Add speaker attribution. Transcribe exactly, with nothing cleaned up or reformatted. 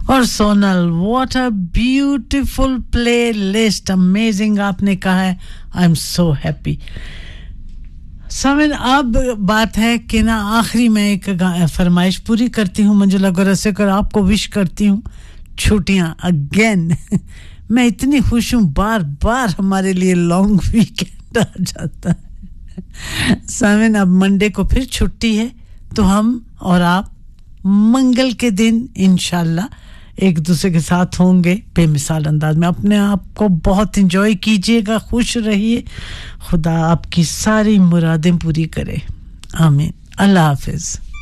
Speaker 1: और Sonal, what a beautiful playlist, amazing आपने कहा है. I am so happy. सामिन, अब बात है कि ना आखिरी में एक फरमाइश पूरी करती हूँ. मंजुला गुरसेकर, आपको विश करती हूँ छुट्टियां अगेन. मैं इतनी खुश हूँ, बार बार हमारे लिए लॉन्ग वीकेंड आ जाता है. सामिन, अब मंडे को फिर छुट्टी है, तो हम और आप मंगल के दिन इंशाल्लाह एक दूसरे के साथ होंगे बेमिसाल अंदाज में. अपने आप को बहुत एंजॉय कीजिएगा, खुश रहिए. खुदा आपकी सारी मुरादें पूरी करे. आमीन. अल्लाह हाफिज.